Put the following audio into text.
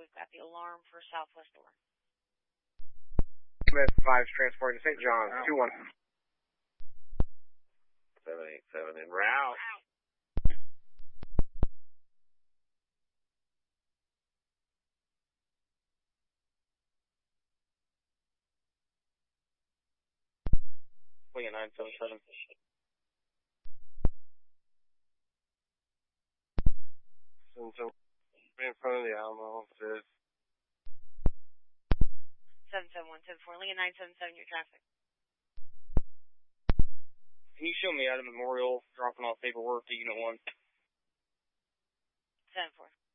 we've got the alarm for southwest door. Smith 5's transporting St. John's 2-1. 787 en route. Wing at 977. So in front of the Alamo says 771-10-4, Lincoln 977, your traffic. Can you show me out of Memorial dropping off paperwork to Unit 1? 7-4.